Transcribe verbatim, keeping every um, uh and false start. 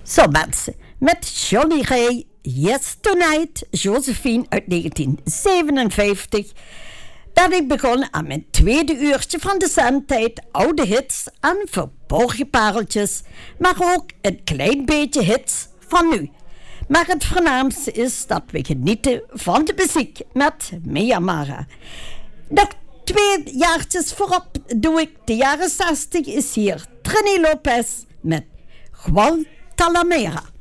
Zo mensen, met Johnny Ray, Yes Tonight, Josephine uit negentien zevenenvijftig... ben ik begonnen aan mijn tweede uurtje van de zendtijd, oude hits en verborgen pareltjes, maar ook een klein beetje hits van nu. Maar het voornaamste is dat we genieten van de muziek met Mia Nog twee jaartjes voorop doe ik de jaren zestig, is hier Trini Lopez met Guantanamera.